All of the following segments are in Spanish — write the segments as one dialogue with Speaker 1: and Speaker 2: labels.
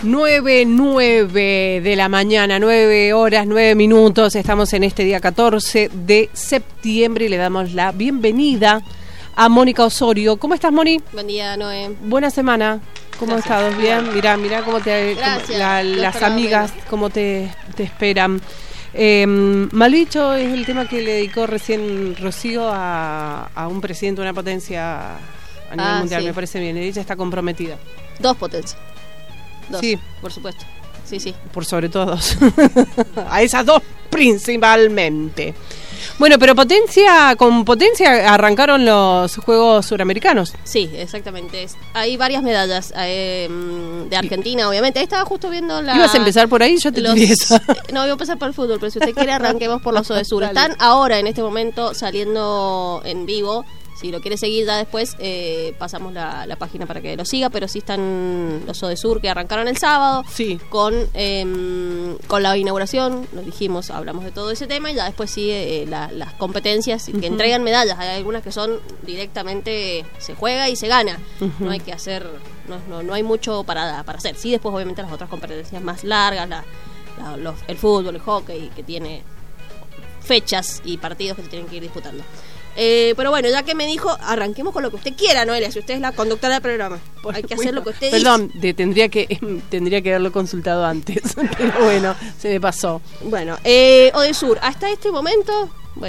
Speaker 1: 9:09 de la mañana, 9 horas, 9 minutos. Estamos en este día 14 de septiembre y le damos la bienvenida a Mónica Osorio. ¿Cómo estás, Moni?
Speaker 2: Buen día, Noé.
Speaker 1: Buena semana. ¿Cómo has estado? Bien. Mirá cómo te las amigas, cómo te esperan. Maldicho es el tema que le dedicó recién Rocío a un presidente de una potencia a nivel mundial. Sí. Me parece bien. Ella está comprometida.
Speaker 2: 2 potencias. 2,
Speaker 1: sí,
Speaker 2: por supuesto. Sí.
Speaker 1: Por sobre todo 2. A esas 2 principalmente. Bueno, pero con potencia arrancaron los Juegos Suramericanos.
Speaker 2: Sí, exactamente. Hay varias medallas de Argentina, obviamente. Ahí estaba justo viendo
Speaker 1: ¿Ibas a empezar por ahí? Yo te diría eso.
Speaker 2: No, iba a empezar por el fútbol, pero si usted quiere arranquemos por los Odesur. Están ahora, en este momento, saliendo en vivo. Si lo quiere seguir ya después, pasamos la página para que lo siga, pero sí están los Odesur que arrancaron el sábado,
Speaker 1: sí,
Speaker 2: con la inauguración, nos dijimos, hablamos de todo ese tema, y ya después sigue las competencias que entregan medallas. Hay algunas que son directamente, se juega y se gana, no hay que hacer, no hay mucho para hacer. Sí, después obviamente las otras competencias más largas, el fútbol, el hockey, que tiene fechas y partidos que se tienen que ir disputando. Pero bueno, ya que me dijo, arranquemos con lo que usted quiera, Noelia, si usted es la conductora del programa. Hay que hacer lo que usted dice.
Speaker 1: Perdón, tendría que haberlo consultado antes, pero bueno, se me pasó.
Speaker 2: Bueno, Odesur, hasta este momento,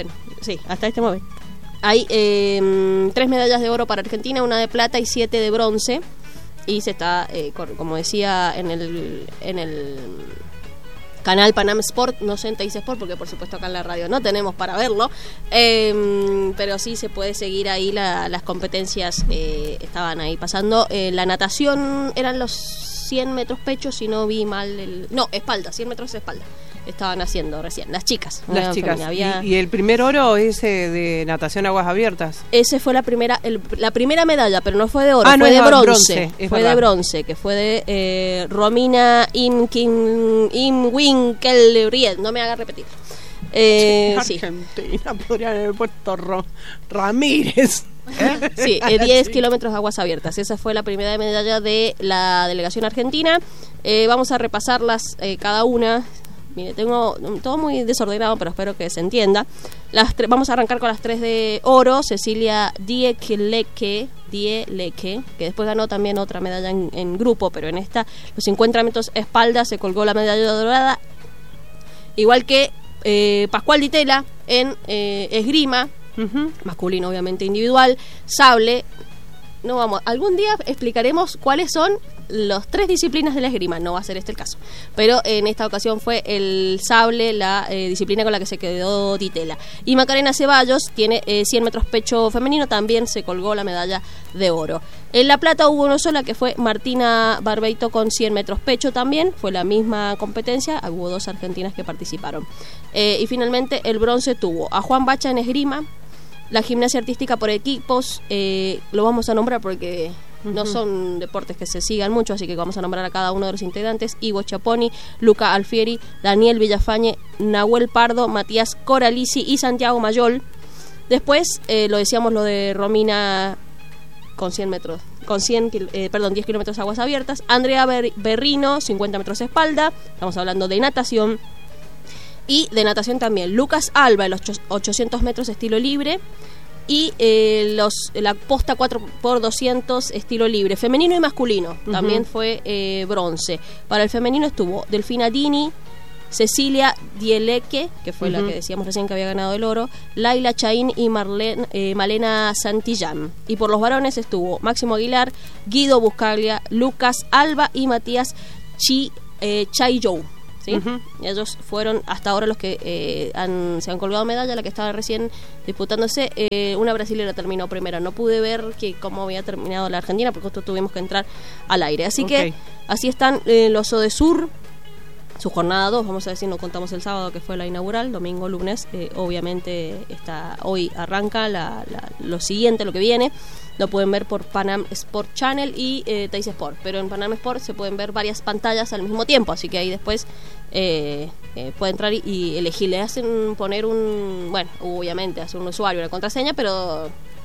Speaker 2: hay 3 medallas de oro para Argentina, 1 de plata y 7 de bronce. Y se está, como decía en el canal Panam Sport, no sé en Teis Sport, porque por supuesto acá en la radio no tenemos para verlo, pero sí se puede seguir ahí las competencias, estaban ahí pasando. La natación eran los 100 metros pecho, si no vi mal, espalda, 100 metros de espalda estaban haciendo recién, las chicas.
Speaker 1: ¿Y el primer oro ese de natación aguas abiertas?
Speaker 2: Ese fue la primera medalla, pero no fue de oro, fue de bronce. Fue de bronce, que fue de Romina Imwinkelried, no me haga repetir.
Speaker 1: Argentina, podrían haber puesto Ramírez.
Speaker 2: Sí, 10 kilómetros aguas abiertas. Esa fue la primera medalla de la delegación argentina. Vamos a repasarlas cada una. Mire, tengo todo muy desordenado, pero espero que se entienda. Vamos a arrancar con las 3 de oro. Cecilia Dieleke, que después ganó también otra medalla en grupo, pero en esta, los 50 metros espalda, se colgó la medalla dorada. Igual que Pascual Di Tella en esgrima, masculino obviamente individual, sable. Algún día explicaremos cuáles son las 3 disciplinas de la esgrima, no va a ser este el caso, pero en esta ocasión fue el sable la disciplina con la que se quedó Di Tella. Y Macarena Ceballos tiene 100 metros pecho femenino, también se colgó la medalla de oro. En la plata hubo una sola, que fue Martina Barbeito con 100 metros pecho también, fue la misma competencia, hubo 2 argentinas que participaron. Y finalmente el bronce tuvo a Juan Bacha en esgrima, la gimnasia artística por equipos, lo vamos a nombrar porque no son deportes que se sigan mucho, así que vamos a nombrar a cada uno de los integrantes: Ivo Chaponi, Luca Alfieri, Daniel Villafañe, Nahuel Pardo, Matías Coralisi y Santiago Mayol. Después, lo decíamos, lo de Romina con 10 kilómetros aguas abiertas, Andrea Berrino, 50 metros espalda, estamos hablando de natación. Y de natación también Lucas Alba en los 800 metros estilo libre, y la posta 4x200 estilo libre, femenino y masculino, también fue bronce. Para el femenino estuvo Delfina Dini, Cecilia Dieleke, que fue la que decíamos recién que había ganado el oro, Laila Chaín y Malena Santillán. Y por los varones estuvo Máximo Aguilar, Guido Buscaglia, Lucas Alba y Matías Chaiyou. ¿Sí? Ellos fueron hasta ahora los que se han colgado medalla. La que estaba recién disputándose, una brasilera terminó primera. No pude ver cómo había terminado la Argentina, porque justo tuvimos que entrar al aire. Así que así están los Odesur, su jornada 2, vamos a decir, no contamos el sábado que fue la inaugural, domingo, lunes, obviamente hoy arranca lo siguiente, lo que viene. Lo pueden ver por Panam Sport Channel y Teis Sport, pero en Panam Sport se pueden ver varias pantallas al mismo tiempo, así que ahí después puede entrar y elegir. Le hacen poner obviamente hacer un usuario, una contraseña, pero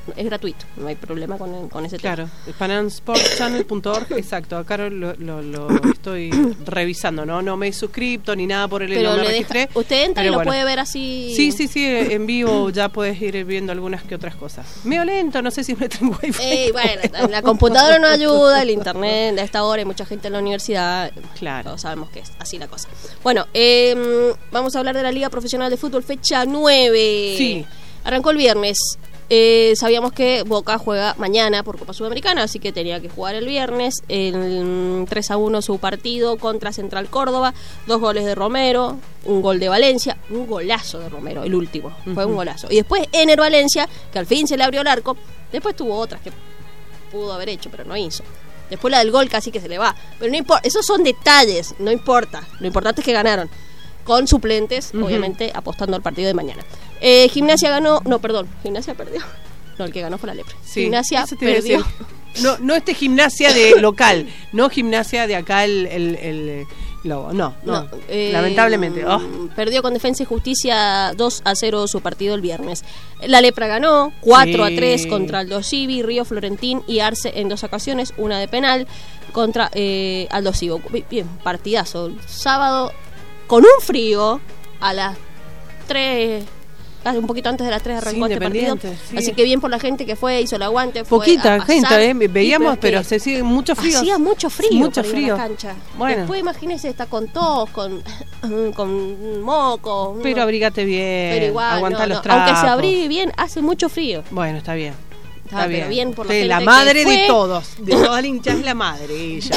Speaker 2: es gratuito, no hay problema con ese tema.
Speaker 1: Claro, panamsportschannel.org, exacto, acá lo estoy revisando, no me he suscrito ni nada por el
Speaker 2: pero
Speaker 1: no me registré.
Speaker 2: Usted entra y lo puede ver así.
Speaker 1: Sí, en vivo ya puedes ir viendo algunas que otras cosas. Medio lento, no sé si me tengo wifi.
Speaker 2: Bueno, la computadora no ayuda, el internet a esta hora hay mucha gente en la universidad.
Speaker 1: Claro.
Speaker 2: Todos sabemos que es así la cosa. Bueno, vamos a hablar de la Liga Profesional de Fútbol, fecha 9.
Speaker 1: Sí.
Speaker 2: Arrancó el viernes. Sabíamos que Boca juega mañana por Copa Sudamericana, así que tenía que jugar el viernes. El 3-1 su partido contra Central Córdoba, 2 goles de Romero, un gol de Valencia, un golazo de Romero, el último, fue un golazo. Y después Ener Valencia, que al fin se le abrió el arco, después tuvo otras que pudo haber hecho, pero no hizo. Después la del gol casi que se le va, pero no importa, esos son detalles, no importa, lo importante es que ganaron. Con suplentes, obviamente, apostando al partido de mañana. Gimnasia ganó... No, perdón. Gimnasia perdió. No, el que ganó fue la Lepre.
Speaker 1: Sí,
Speaker 2: Gimnasia perdió.
Speaker 1: No Gimnasia de local. No Gimnasia de acá el Lobo. No. Lamentablemente.
Speaker 2: Perdió con Defensa y Justicia 2-0 su partido el viernes. La Lepra ganó 4-3 contra Aldo Civi, Río Florentín y Arce en 2 ocasiones. Una de penal contra Aldo Civi. Bien, partidazo. Sábado... con un frío a las 3, un poquito antes de las 3 arrancó este partido. Sí. Así que bien por la gente que fue, hizo el aguante.
Speaker 1: Poquita gente, veíamos, pero se sigue mucho frío.
Speaker 2: Hacía mucho frío en la cancha.
Speaker 1: Bueno.
Speaker 2: Después imagínese, está con tos, con moco.
Speaker 1: Pero abrígate bien,
Speaker 2: pero igual,
Speaker 1: aguantá los trapos.
Speaker 2: Aunque se abrigue bien, hace mucho frío.
Speaker 1: Bueno, está bien.
Speaker 2: Está bien por la gente
Speaker 1: la madre
Speaker 2: que
Speaker 1: de todos, de toda la hincha es la madre, ella.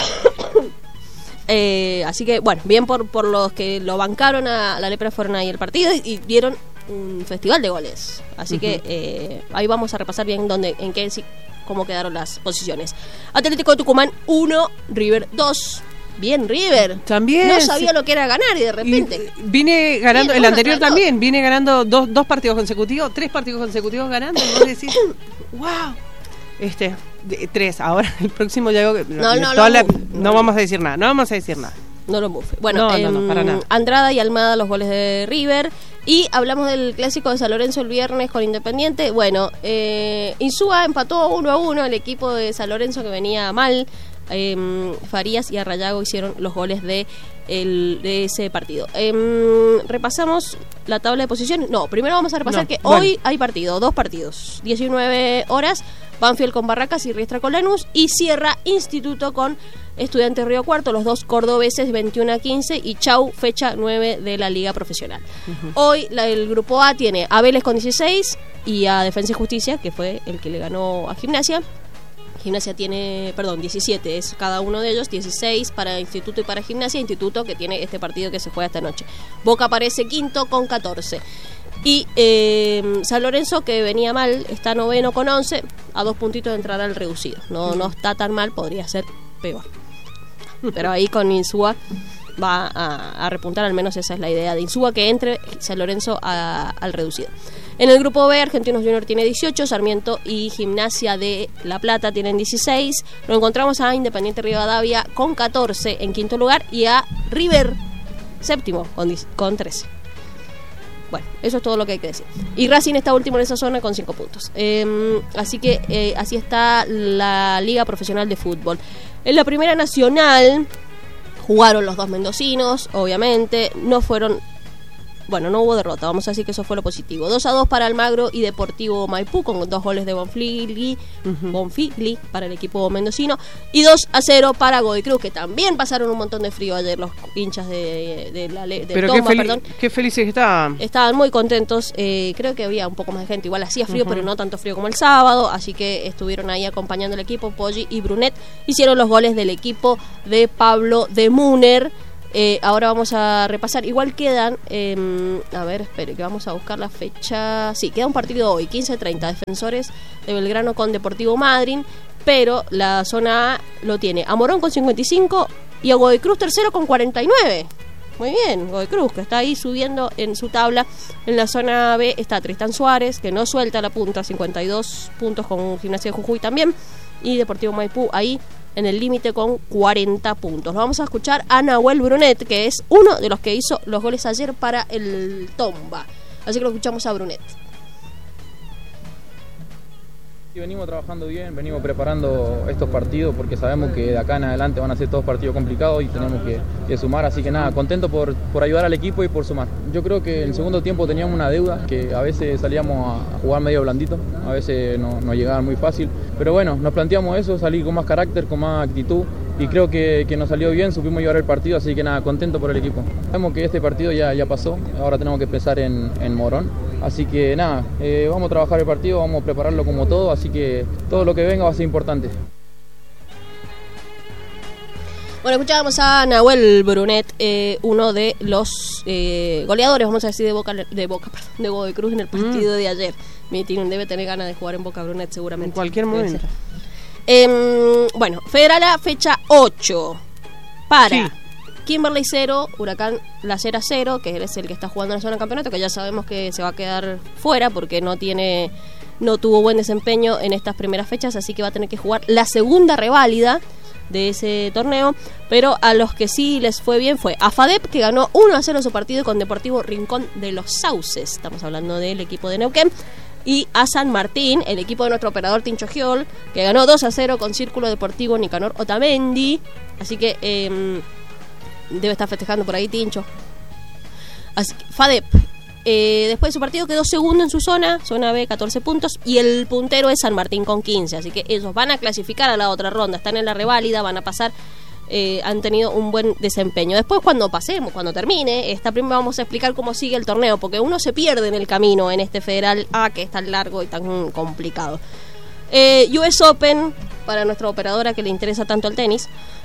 Speaker 2: Así que, bueno, bien por los que lo bancaron a la Lepra, fueron ahí al partido y vieron un festival de goles. Así que ahí vamos a repasar bien cómo quedaron las posiciones. Atlético de Tucumán 1, River 2. Bien, River.
Speaker 1: También.
Speaker 2: No sabía lo que era ganar y de repente.
Speaker 1: Vine ganando, el anterior también, vine ganando 2 partidos consecutivos, 3 partidos consecutivos ganando. Y vos decís, wow. 3, ahora el próximo ya digo que no vamos a decir nada,
Speaker 2: no lo bufe. Bueno,
Speaker 1: no, para nada.
Speaker 2: Andrada y Almada los goles de River. Y hablamos del clásico de San Lorenzo el viernes con Independiente. Bueno, Insúa empató 1-1, el equipo de San Lorenzo que venía mal. Farías y Arrayago hicieron los goles de ese partido. Repasamos la tabla de posiciones. No, primero vamos a repasar hoy hay 2 partidos, 19 horas, Banfield con Barracas y Riestra con Lanús, y cierra Instituto con Estudiantes Río Cuarto, los 2 cordobeses 21-15 y chau, fecha 9 de la Liga Profesional. Hoy el grupo A tiene a Vélez con 16 y a Defensa y Justicia, que fue el que le ganó a Gimnasia. Gimnasia tiene, 17 es cada uno de ellos, 16 para Instituto y para Gimnasia. Instituto que tiene este partido que se juega esta noche. Boca aparece quinto con 14. Y San Lorenzo, que venía mal, está noveno con 11, a 2 puntitos de entrar al reducido. No está tan mal, podría ser peor. Pero ahí con Insúa va a repuntar, al menos esa es la idea de Insúa, que entre San Lorenzo al reducido. En el grupo B, Argentinos Junior tiene 18, Sarmiento y Gimnasia de La Plata tienen 16. Lo encontramos a Independiente Rivadavia con 14 en quinto lugar y a River séptimo con 13. Bueno, eso es todo lo que hay que decir. Y Racing está último en esa zona con 5 puntos. Así que así está la Liga Profesional de Fútbol. En la Primera Nacional jugaron los 2 mendocinos, obviamente. No hubo derrota, vamos a decir que eso fue lo positivo. 2-2 para Almagro y Deportivo Maipú, con 2 goles de Bonfigli para el equipo mendocino, y 2-0 para Godoy Cruz, que también pasaron un montón de frío ayer los hinchas de Tomba.
Speaker 1: Qué felices estaban.
Speaker 2: Estaban muy contentos, creo que había un poco más de gente, igual hacía frío, pero no tanto frío como el sábado, así que estuvieron ahí acompañando al equipo. Poggi y Brunet hicieron los goles del equipo de Pablo de Muner. Ahora vamos a repasar, igual quedan espere que vamos a buscar la fecha. Sí, queda un partido hoy, 15:30, Defensores de Belgrano con Deportivo Madryn, pero la zona A lo tiene a Morón con 55 y a Godoy Cruz tercero con 49. Muy bien, Godoy Cruz, que está ahí subiendo en su tabla. En la zona B está Tristán Suárez, que no suelta la punta, 52 puntos con Gimnasia de Jujuy también, y Deportivo Maipú ahí en el límite con 40 puntos. Lo vamos a escuchar a Nahuel Brunet, que es uno de los que hizo los goles ayer para el Tomba. Así que lo escuchamos a Brunet.
Speaker 3: Venimos trabajando bien, venimos preparando estos partidos porque sabemos que de acá en adelante van a ser todos partidos complicados y tenemos que sumar, así que nada, contento por ayudar al equipo y por sumar. Yo creo que en el segundo tiempo teníamos una deuda, que a veces salíamos a jugar medio blandito, a veces no llegaban muy fácil, pero bueno, nos planteamos eso, salir con más carácter, con más actitud y creo que nos salió bien, supimos llevar el partido, así que nada, contento por el equipo. Sabemos que este partido ya pasó, ahora tenemos que empezar en Morón. Así que nada, vamos a trabajar el partido, vamos a prepararlo como todo, así que todo lo que venga va a ser importante.
Speaker 2: Bueno, escuchábamos a Nahuel Brunet, uno de los goleadores, vamos a decir, de Godoy Cruz en el partido de ayer. Debe tener ganas de jugar en Boca Brunet seguramente.
Speaker 1: En cualquier momento.
Speaker 2: Bueno, Federala fecha 8 para...
Speaker 1: Sí.
Speaker 2: Kimberley 0, Huracán La Cera 0, que él es el que está jugando en la zona de campeonato, que ya sabemos que se va a quedar fuera porque no tuvo buen desempeño en estas primeras fechas, así que va a tener que jugar la segunda reválida de ese torneo, pero a los que sí les fue bien fue a FADEP, que ganó 1-0 su partido con Deportivo Rincón de los Sauces, estamos hablando del equipo de Neuquén, y a San Martín, el equipo de nuestro operador Tincho Giol, que ganó 2-0 con Círculo Deportivo Nicanor Otamendi, así que... debe estar festejando por ahí Tincho. Así que FADEP, después de su partido quedó segundo en su zona B, 14 puntos, y el puntero es San Martín con 15, así que ellos van a clasificar a la otra ronda, están en la reválida, van a pasar, han tenido un buen desempeño. Después cuando termine esta primera, vamos a explicar cómo sigue el torneo, porque uno se pierde en el camino en este Federal A que es tan largo y tan complicado. US Open, para nuestra operadora que le interesa tanto el tenis.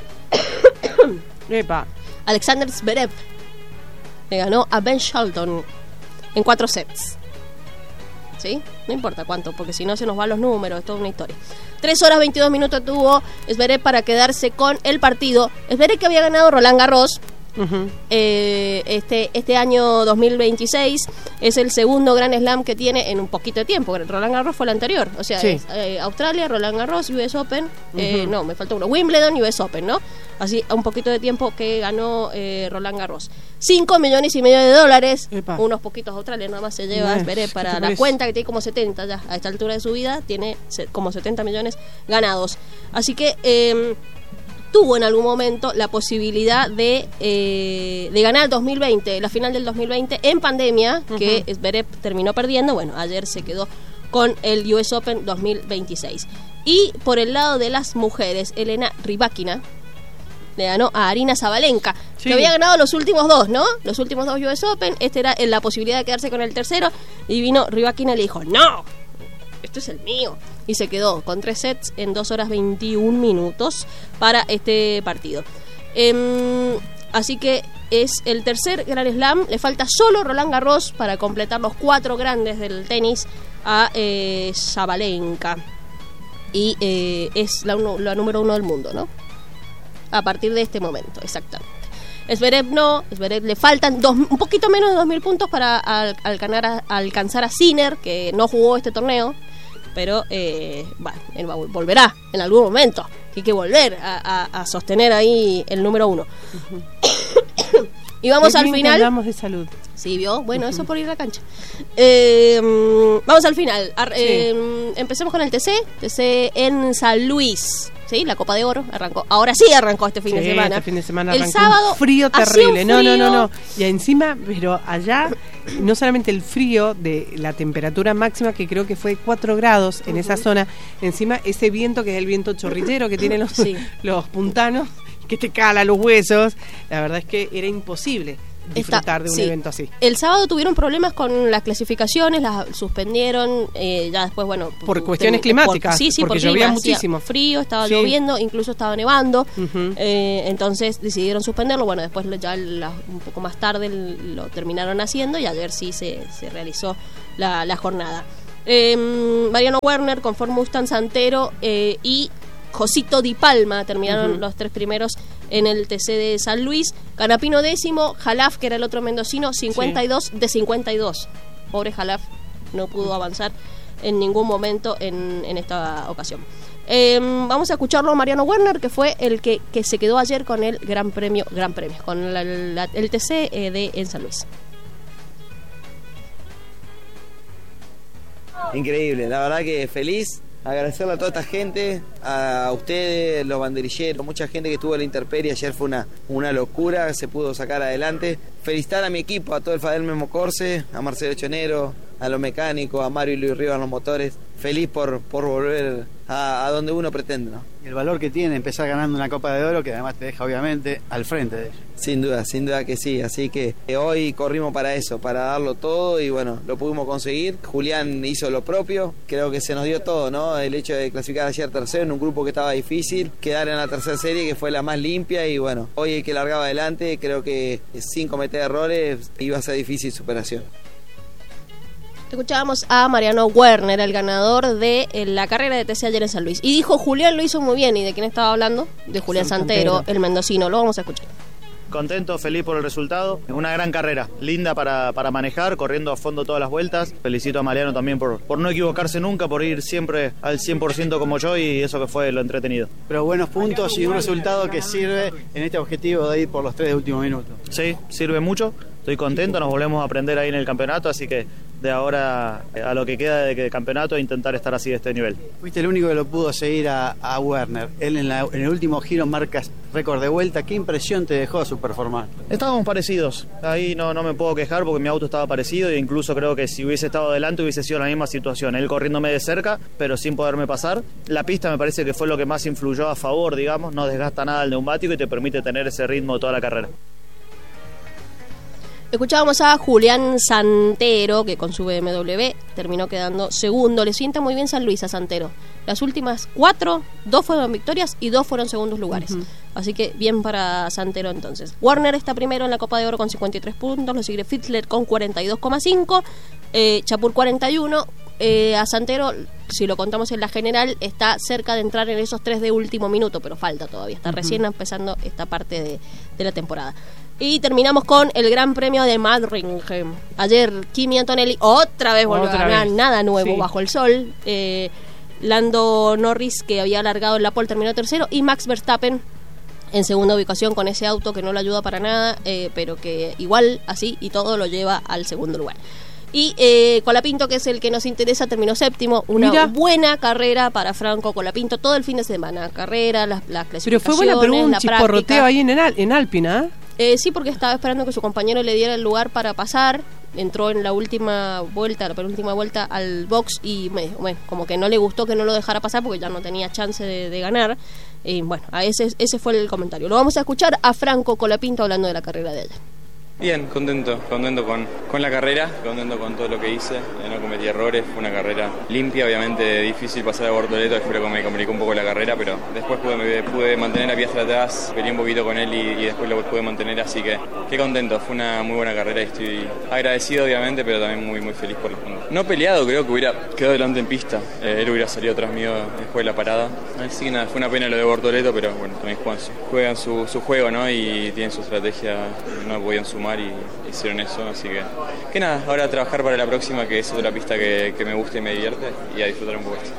Speaker 1: Epa.
Speaker 2: Alexander Zverev le ganó a Ben Shelton en 4 sets. ¿Sí? No importa cuánto, porque si no se nos van los números, es toda una historia. 3 horas 22 minutos tuvo Zverev para quedarse con el partido. Zverev que había ganado Roland Garros. Uh-huh. Este año 2026 es el segundo Grand Slam que tiene en un poquito de tiempo. Roland Garros fue el anterior, o sea,
Speaker 1: sí.
Speaker 2: Australia, Roland Garros, US Open, no, me faltó uno, Wimbledon, US Open, ¿no? Así, un poquito de tiempo que ganó Roland Garros. $5,5 millones, Epa. Unos poquitos australianos nada más se lleva Zverev para la cuenta, que tiene como 70 ya, a esta altura de su vida, tiene como 70 millones ganados. Así que... tuvo en algún momento la posibilidad de ganar el 2020, la final del 2020 en pandemia, que Zverev terminó perdiendo. Bueno, ayer se quedó con el US Open 2026. Y por el lado de las mujeres, Elena Rybakina le ganó a Aryna Sabalenka, que había ganado los últimos dos, ¿no? Los últimos dos US Open, era la posibilidad de quedarse con el tercero, y vino Rybakina y le dijo, ¡no! Esto es el mío. Y se quedó con 3 sets en 2 horas 21 minutos para este partido. Así que es el tercer Grand Slam. Le falta solo Roland Garros para completar los 4 grandes del tenis a Sabalenka. Y es la número 1 del mundo, ¿no? A partir de este momento, exactamente. Zverev le faltan un poquito menos de 2.000 puntos para alcanzar a Sinner, que no jugó este torneo, pero bueno, él volverá en algún momento. Hay que volver a sostener ahí el número 1. Y vamos al final.
Speaker 1: Hablamos de salud.
Speaker 2: Sí, ¿vio? Bueno, eso por ir a la cancha. Vamos al final. Empecemos con el TC en San Luis. Sí, la Copa de Oro arrancó. Ahora sí arrancó este fin de semana.
Speaker 1: Este fin de semana
Speaker 2: el
Speaker 1: arrancó
Speaker 2: sábado
Speaker 1: un frío terrible.
Speaker 2: Un frío.
Speaker 1: No. Y encima, pero allá, no solamente el frío de la temperatura máxima, que creo que fue 4 grados en esa zona, encima ese viento que es el viento chorrillero que tienen los puntanos, que te cala los huesos. La verdad es que era imposible disfrutar de un evento así.
Speaker 2: El sábado tuvieron problemas con las clasificaciones, las suspendieron, ya después, bueno...
Speaker 1: Por cuestiones climáticas, porque llovía muchísimo.
Speaker 2: Frío, estaba lloviendo, incluso estaba nevando, entonces decidieron suspenderlo. Bueno, después ya un poco más tarde lo terminaron haciendo y ayer sí se realizó la jornada. Mariano Werner con Ford Mustang Santero y Josito Di Palma terminaron los 3 primeros en el TC de San Luis. Canapino 10º, Jalaf, que era el otro mendocino, 52 de 52. Pobre Jalaf, no pudo avanzar en ningún momento en esta ocasión. Vamos a escucharlo a Mariano Werner, que fue el que se quedó ayer con el Gran Premio, con el TC en San Luis.
Speaker 4: Increíble, la verdad que feliz agradecerle a toda esta gente, a ustedes, los banderilleros, mucha gente que estuvo en la intemperie. Ayer fue una locura, se pudo sacar adelante. Felicitar a mi equipo, a todo el Fadel Memo Corse, a Marcelo Chonero, a los mecánicos, a Mario y Luis Rivas, los motores. Feliz por volver a donde uno pretende, ¿no?
Speaker 5: El valor que tiene empezar ganando una Copa de Oro, que además te deja obviamente al frente de ellos.
Speaker 4: Sin duda que sí, así que hoy corrimos para eso, para darlo todo y bueno, lo pudimos conseguir. Julián hizo lo propio, creo que se nos dio todo, ¿no? El hecho de clasificar ayer tercero en un grupo que estaba difícil, quedar en la tercera serie que fue la más limpia y bueno, hoy el que largaba adelante, creo que sin cometer errores iba a ser difícil superación.
Speaker 2: Escuchábamos a Mariano Werner, el ganador de la carrera de TC ayer en San Luis. Y dijo, Julián lo hizo muy bien. ¿Y de quién estaba hablando? De Julián Santero, el mendocino. Lo vamos a escuchar.
Speaker 6: Contento, feliz por el resultado. Una gran carrera, linda para manejar, corriendo a fondo todas las vueltas. Felicito a Mariano también por no equivocarse nunca, por ir siempre al 100% como yo y eso que fue lo entretenido.
Speaker 5: Pero buenos puntos y un resultado que sirve en este objetivo de ir por los 3 de último minuto.
Speaker 6: Sí, sirve mucho. Estoy contento, nos volvemos a aprender ahí en el campeonato, así que de ahora a lo que queda de campeonato intentar estar así de este nivel.
Speaker 5: Fuiste el único que lo pudo seguir a Werner. Él en el último giro marca récord de vuelta. ¿Qué impresión te dejó su performance?
Speaker 6: Estábamos parecidos, ahí no me puedo quejar porque mi auto estaba parecido e incluso creo que si hubiese estado adelante hubiese sido la misma situación, él corriéndome de cerca pero sin poderme pasar. La pista me parece que fue lo que más influyó a favor, digamos, no desgasta nada el neumático y te permite tener ese ritmo toda la carrera.
Speaker 2: Escuchábamos a Julián Santero, que con su BMW terminó quedando segundo. Le sienta muy bien San Luis a Santero. Las últimas 4, 2 fueron victorias y 2 fueron segundos lugares. Así que bien para Santero entonces. Werner está primero en la Copa de Oro con 53 puntos, lo sigue Fitzler con 42,5, Chapur 41. A Santero, si lo contamos en la general, está cerca de entrar en esos 3 de último minuto, pero falta todavía, está recién empezando esta parte de la temporada. Y terminamos con el Gran Premio de Madrid. Ayer Kimi Antonelli otra vez volvió a ganar, nada nuevo bajo el sol. Lando Norris, que había alargado en la pole, terminó tercero, y Max Verstappen en segunda ubicación con ese auto que no le ayuda para nada, pero que igual así y todo lo lleva al segundo lugar. Y Colapinto, que es el que nos interesa, terminó séptimo. Una buena carrera para Franco Colapinto todo el fin de semana. Carrera, las clasificaciones,
Speaker 1: pero fue buena, pero un chisporroteo ahí en Alpina.
Speaker 2: Sí, porque estaba esperando que su compañero le diera el lugar para pasar. Entró en la última vuelta, la penúltima vuelta al box y como que no le gustó que no lo dejara pasar porque ya no tenía chance de ganar. Y bueno, ese fue el comentario. Lo vamos a escuchar a Franco Colapinto hablando de la carrera de ayer.
Speaker 7: Bien, contento con la carrera, contento con todo lo que hice, no cometí errores, fue una carrera limpia, obviamente difícil pasar a Bortoleto, creo que me complicó un poco la carrera, pero después pude mantener a Piastri atrás, peleé un poquito con él y después lo pude mantener, así que qué contento, fue una muy buena carrera y estoy agradecido obviamente, pero también muy muy feliz por los puntos. No peleado, creo que hubiera quedado delante en pista, él hubiera salido atrás mío después de la parada, así que nada, fue una pena lo de Bortoleto, pero bueno, también juegan su juego, ¿no? Y tienen su estrategia, no podían sumar y hicieron eso, así que nada, ahora a trabajar para la próxima, que es otra pista que me gusta y me divierte, y a disfrutar un poco esto.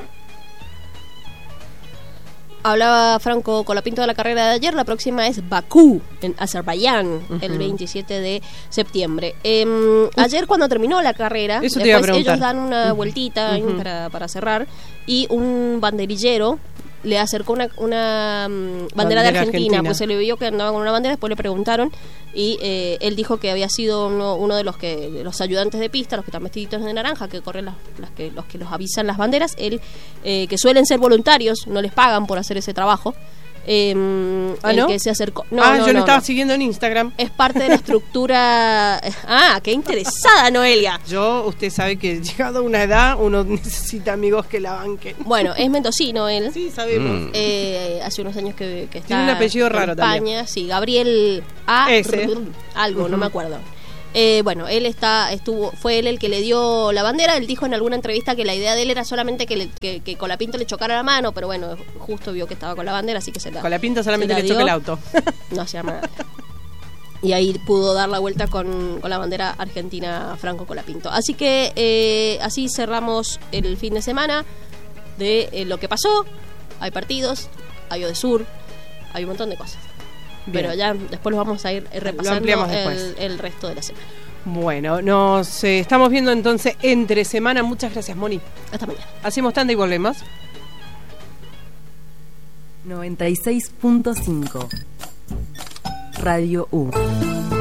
Speaker 2: Hablaba Franco Colapinto de la carrera de ayer. La próxima es Bakú, en Azerbaiyán, el 27 de septiembre. Ayer cuando terminó la carrera,
Speaker 1: eso
Speaker 2: después ellos dan una vueltita para cerrar, y un banderillero le acercó una bandera de Argentina, pues se le vio que andaba con una bandera, después le preguntaron y él dijo que había sido uno de los ayudantes de pista, los que están vestiditos de naranja, que corren los que los avisan las banderas, que suelen ser voluntarios, no les pagan por hacer ese trabajo.
Speaker 1: ¿No?
Speaker 2: Que se acercó.
Speaker 1: Yo lo estaba siguiendo en Instagram.
Speaker 2: Es parte de la estructura. Qué interesada, Noelia.
Speaker 1: Usted sabe que llegado a una edad uno necesita amigos que la banquen.
Speaker 2: Bueno, es mendocino él.
Speaker 1: Sí, sabemos.
Speaker 2: Hace unos años que está
Speaker 1: tiene un apellido raro
Speaker 2: en España,
Speaker 1: también.
Speaker 2: Sí, Gabriel algo, no me acuerdo. Bueno, fue él el que le dio la bandera. Él dijo en alguna entrevista que la idea de él era solamente que Colapinto le chocara la mano, pero bueno, justo vio que estaba con la bandera, así que se la
Speaker 1: Colapinto solamente le choca el auto.
Speaker 2: No hacía nada. Y ahí pudo dar la vuelta con la bandera argentina Franco Colapinto. Así que así cerramos el fin de semana de lo que pasó. Hay partidos, hay Odesur, hay un montón de cosas. Bien. Pero ya después los vamos a ir repasando el resto de la semana.
Speaker 1: Bueno, nos estamos viendo entonces entre semana. Muchas gracias, Moni.
Speaker 2: Hasta mañana.
Speaker 1: Hacemos tanda y volvemos.
Speaker 8: 96.5 Radio U.